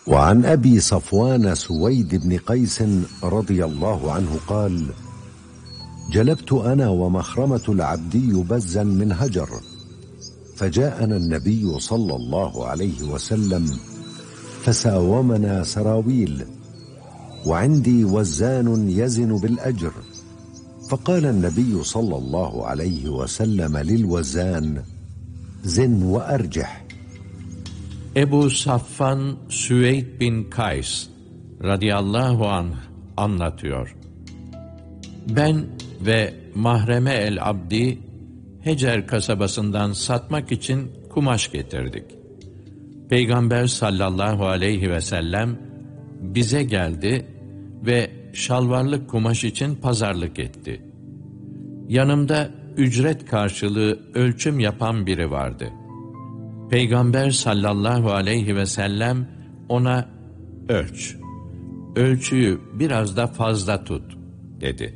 وعن أبي صفوان سويد بن قيس رضي الله عنه قال: جلبت أنا ومخرمة العبدي بزا من هجر، فجاءنا النبي صلى الله عليه وسلم فساومنا سراويل، وعندي وزان يزن بالأجر، فقال النبي صلى الله عليه وسلم للوزان: زن وأرجح. Ebu Safvan Süveyd bin Kays radıyallahu anh anlatıyor. Ben ve Mahreme el-Abdi Hecer kasabasından satmak için kumaş getirdik. Peygamber sallallahu aleyhi ve sellem bize geldi ve şalvarlık kumaş için pazarlık etti. Yanımda ücret karşılığı ölçüm yapan biri vardı. Peygamber sallallahu aleyhi ve sellem ona ölç, ölçüyü biraz da fazla tut dedi.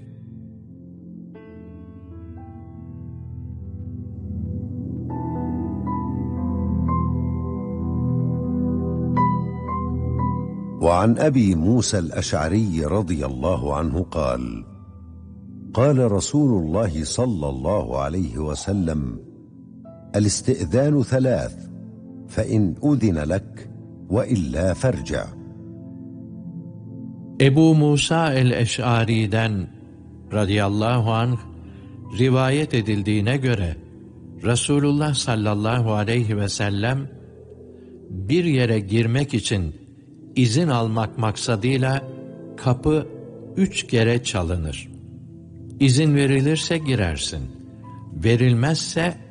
وعن أبي موسى الأشعري رضي الله عنه قال: قال رسول الله صلى الله عليه وسلم: الاستئذان ثلاث، فإن أذن لك وإلا فارجع. Ebu Musa el-Eş'ari'den radıyallahu anh rivayet edildiğine göre Resulullah sallallahu aleyhi ve sellem bir yere girmek için izin almak maksadıyla kapı 3 kere çalınır. İzin verilirse girersin, verilmezse